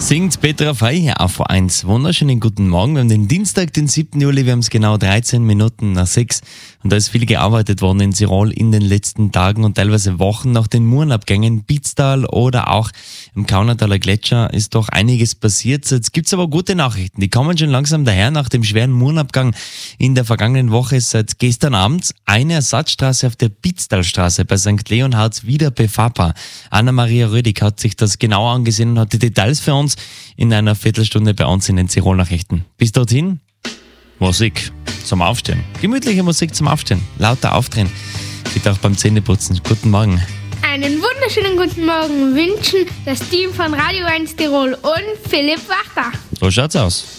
Singt Petra Fey auf 1. Wunderschönen guten Morgen. Wir haben den Dienstag, den 7. Juli, wir haben es genau 13 Minuten nach 6. Und da ist viel gearbeitet worden in Tirol in den letzten Tagen und teilweise Wochen nach den Murenabgängen. Pitztal oder auch im Kaunertaler Gletscher ist doch einiges passiert. Jetzt gibt's aber gute Nachrichten. Die kommen schon langsam daher. Nach dem schweren Murenabgang in der vergangenen Woche ist seit gestern Abend eine Ersatzstraße auf der Pitztalstraße bei St. Leonhards wieder befahrbar. Anna-Maria Rödig hat sich das genauer angesehen und hat die Details für uns in einer Viertelstunde bei uns in den Tirol-Nachrichten. Bis dorthin, Musik zum Aufstehen. Gemütliche Musik zum Aufstehen. Lauter aufdrehen. Bitte auch beim Zähneputzen. Guten Morgen. Einen wunderschönen guten Morgen wünschen das Team von Radio 1 Tirol und Philipp Wachter. So schaut's aus.